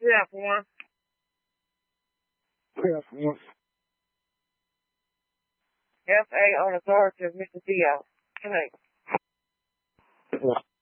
F1. F1. FA on authority of Mr. Theo. Good night.